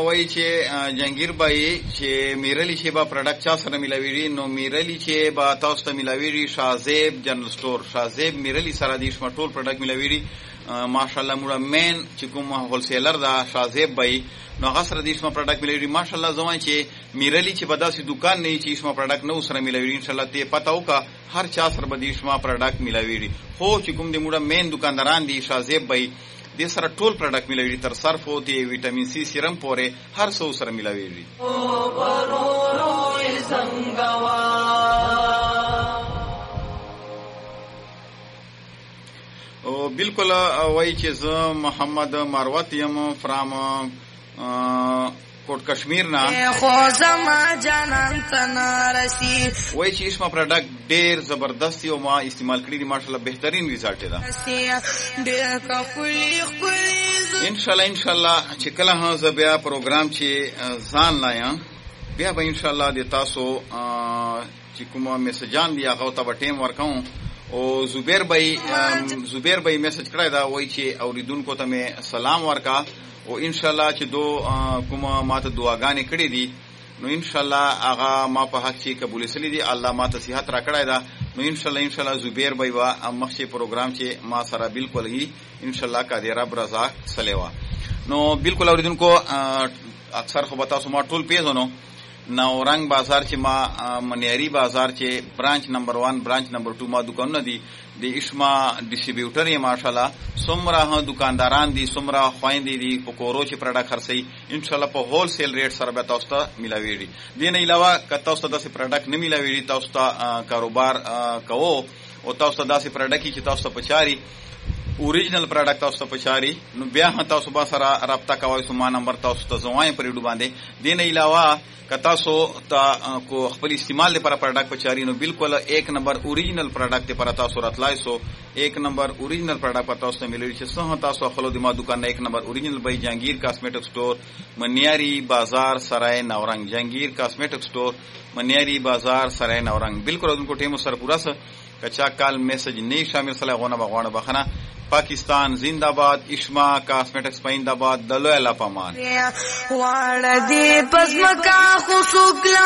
وایي چې جنگیر بای چې میرلی چې با پروډکټ چا سره ملاویږي نو میرلی چې با تاسو ته ملاویږي شازیب جنرال سٹور شازیب میرلی سره د شمټول پروډکټ ملاویږي ماشاءالله موږ مین چې کوم هول سیلر دا شازیب بای نو هغه سره د شمه پروډکټ ملاویږي ماشاءالله زوان چې میرلی چې بداسي دکان نه چې شمه پروډکټ نو سره ملاویږي ان شاء الله ته پتا وکا هر چا سره به د شمه پروډکټ ملاویږي خو چې کوم د موږ مین دکانداران دي شازیب بای د سره ټول پروډکټ ملاویږي تر صرف او دی وټامین سی سیرم پورې هر څو سره ملاویږي او بالکل وای چې زه محمد مروت یم فرام کوټ کشمیر نه خو زما جانان تنارسی وای چې اسما پروډکټ ډیر زبردست او ما استعمال کړی دي ماشاءالله بهترین ریزلټ ده ان شاء الله چې کله ها ز بیا پروګرام چې ځان لایم بیا به ان شاء الله د تاسو چې کومه میسجان دی هغه ته ټیم ورکوم او زبیر بھائی میسج کړی دا وای چې اوریدونکو ته مې سلام ورکا او ان شاء الله چې دو کومه ماته دعاګانې کړې دي نو ان شاء الله هغه ما په حق چې قبول سلی دي الله ماته صحت را کړی دا نو ان شاء الله زبیر بھائی وا مخشي پروګرام چې ما سره بالکل هی ان شاء الله کا دی رب رضا سلیوا نو بالکل اوریدونکو اکثر خو بتا سو ما ټول پیژنو نورنګ بازار چې ما منیاری بازار چې برانچ نمبر 1 برانچ نمبر 2 ما دکانونه دي د اشما ډیسټریبیوټر یې ماشاءالله سمره دکانداران دي سمره خويندې دي په کورو چې پروډکټ خرڅي ان شاء الله په هول سیل ریټ سره به تاسو ته ملاويږي دین علاوه که تاسو ته داسې پروډکټ نه ملاويږي تاسو ته کاروبار کوو او تاسو ته داسې پروډکټ چې تاسو ته پچاري اوریجنل پروډکټ تاسو ته پچاري نو بیا تاسو با سره رابطه کوئ سما نمبر تاسو ته زوای پر وډو باندې دین علاوه که تاسو ته کو خپل استعمال لپاره پروډکټ پچاري نو بالکل 1 نمبر اوریجنل پروډکټ لپاره تاسو راتلای سو 1 نمبر اوریجنل پروډکټ تاسو ته ملوي چې څنګه تاسو خپل د ما دکان 1 نمبر اوریجنل بای جهانگیر کاسمیټک سٹور منیاری بازار سرای نورنګ جهانگیر کاسمیټک سٹور منیاری بازار سرای نورنګ بالکل انکو ټیم سره پورا س کچا کال میسج نه شامل سره غونه بغونه بخنه پاکستان زنده‌باد اشما کاسمیټکس پاینده باد دلو الا پامان واړه دې پزمکا خو سوکلا